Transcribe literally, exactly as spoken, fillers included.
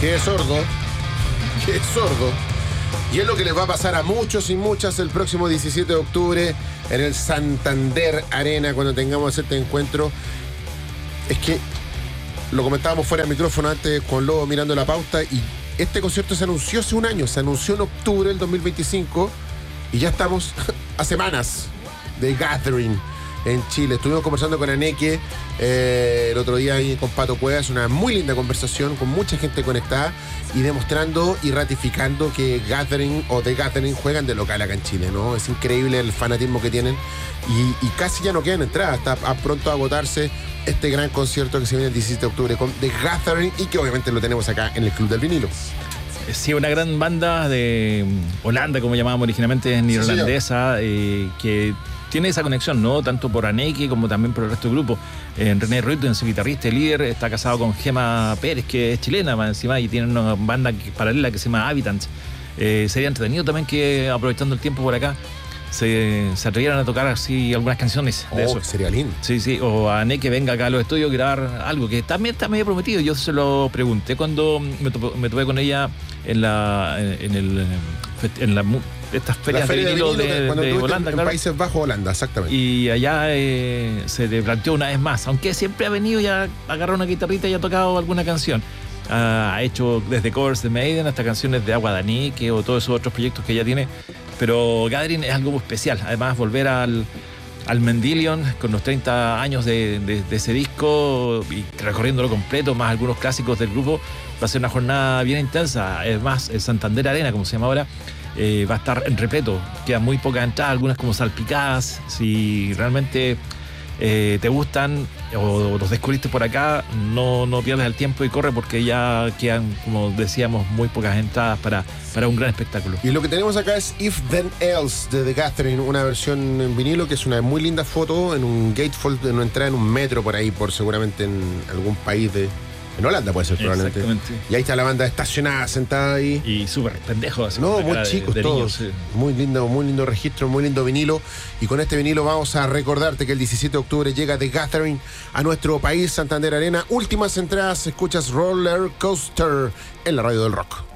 Qué sordo. Qué sordo. Y es lo que les va a pasar a muchos y muchas el próximo diecisiete de octubre en el Santander Arena cuando tengamos este encuentro. Es que lo comentábamos fuera del micrófono antes con Lobo mirando la pauta y este concierto se anunció hace un año, se anunció en octubre del dos mil veinticinco y ya estamos a semanas de Gathering en Chile. Estuvimos conversando con Aneque eh, el otro día ahí con Pato Cuevas, una muy linda conversación con mucha gente conectada y demostrando y ratificando que Gathering o The Gathering juegan de local acá en Chile, ¿no? Es increíble el fanatismo que tienen y, y casi ya no quedan entradas, está a pronto a agotarse este gran concierto que se viene el diecisiete de octubre con The Gathering y que obviamente lo tenemos acá en el Club del Vinilo. Sí, una gran banda de Holanda, como llamábamos originalmente, es neerlandesa, eh, que tiene esa conexión, ¿no? Tanto por Aneque como también por el resto del grupo. Eh, René Rutten, su guitarrista y líder, está casado con Gema Pérez, que es chilena más encima, y tiene una banda que, paralela que se llama Habitants. Eh, sería entretenido también que, aprovechando el tiempo por acá, se, se atrevieran a tocar así algunas canciones de oh, eso. Sería lindo. Sí, sí, o a Aneque venga acá a los estudios a grabar algo que también está medio prometido. Yo se lo pregunté cuando me topé, me topé con ella en la en el en la estas ferias feria de vinilo de, de, de Holanda, en claro. Países Bajos, Holanda, exactamente. Y allá eh, se le planteó una vez más, aunque siempre ha venido y ha agarrado una guitarrita y ha tocado alguna canción. Ha hecho desde covers de Maiden hasta canciones de Agua de Aneque o todos esos otros proyectos que ella tiene. Pero Gathering es algo muy especial. Además, volver al, al Mendelion con los treinta años de, de, de ese disco y recorriéndolo completo, más algunos clásicos del grupo, va a ser una jornada bien intensa. Es más, el Santander Arena, como se llama ahora, eh, va a estar en repleto. Quedan muy pocas entradas, algunas como salpicadas. Si realmente eh, te gustan o los descubriste por acá, no, no pierdas el tiempo y corre porque ya quedan, como decíamos, muy pocas entradas para, para un gran espectáculo. Y lo que tenemos acá es If Then Else de The Gathering, una versión en vinilo que es una muy linda foto en un gatefold, en una entrada en un metro por ahí, por seguramente en algún país de... En Holanda puede ser probablemente. Exactamente. Y ahí está la banda estacionada, sentada ahí. Y súper pendejos. No, muy chicos de, de todos. Niños, sí. Muy lindo, muy lindo registro, muy lindo vinilo. Y con este vinilo vamos a recordarte que el diecisiete de octubre llega The Gathering a nuestro país, Santander Arena. Últimas entradas, escuchas Roller Coaster en la radio del rock.